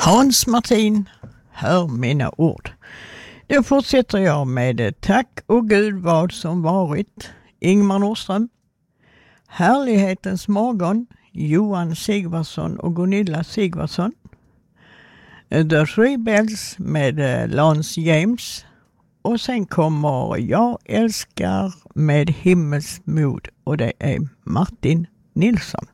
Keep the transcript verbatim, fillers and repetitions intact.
Hans Martin, hör mina ord. Då fortsätter jag med tack och Gud vad som varit. Ingmar Nordström. Härlighetens morgon, Johan Sigvardsson och Gunilla Sigvardsson. The Three Bells med Lance James. Och sen kommer Jag älskar med himmelsmod och det är Martin Nilsson.